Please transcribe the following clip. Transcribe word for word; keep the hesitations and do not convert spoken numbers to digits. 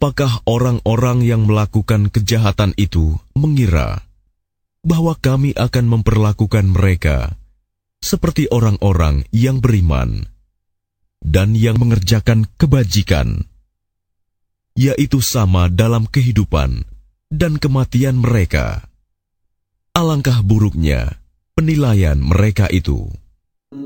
apakah orang-orang yang melakukan kejahatan itu mengira bahwa kami akan memperlakukan mereka seperti orang-orang yang beriman dan yang mengerjakan kebajikan, yaitu sama dalam kehidupan dan kematian mereka? Alangkah buruknya penilaian mereka itu.